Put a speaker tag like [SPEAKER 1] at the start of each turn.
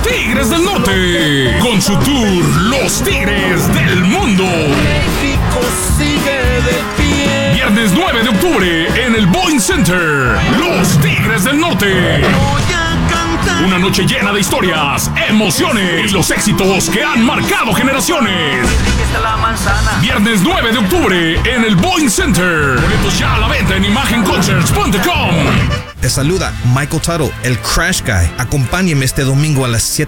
[SPEAKER 1] Tigres del Norte, con su tour Los Tigres del Mundo.
[SPEAKER 2] México sigue de pie.
[SPEAKER 1] Viernes 9 de octubre en el Boeing Center. Los Tigres del Norte. Una noche llena de historias, emociones y los éxitos que han marcado generaciones. Viernes 9 de octubre en el Boeing Center. Boletos ya a la venta en imagenconcerts.com.
[SPEAKER 3] Te saluda Michael Tuttle, el Crash Guy. Acompáñeme este domingo a las 7